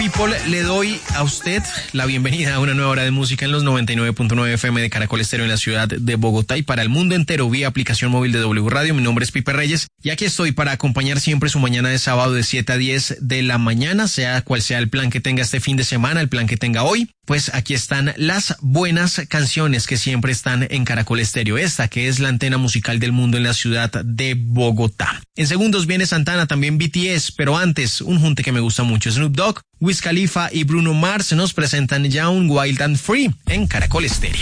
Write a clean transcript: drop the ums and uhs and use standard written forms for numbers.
People, le doy a usted la bienvenida a una nueva hora de música en los 99.9 FM de Caracol Estéreo en la ciudad de Bogotá y para el mundo entero vía aplicación móvil de W Radio. Mi nombre es Pipe Reyes y aquí estoy para acompañar siempre su mañana de sábado de 7 a 10 de la mañana, sea cual sea el plan que tenga este fin de semana, el plan que tenga hoy. Pues aquí están las buenas canciones que siempre están en Caracol Estéreo, esta que es la antena musical del mundo en la ciudad de Bogotá. En segundos viene Santana, también BTS, pero antes un junte que me gusta mucho, Snoop Dogg, Wiz Khalifa y Bruno Mars nos presentan ya un Wild and Free en Caracol Estéreo.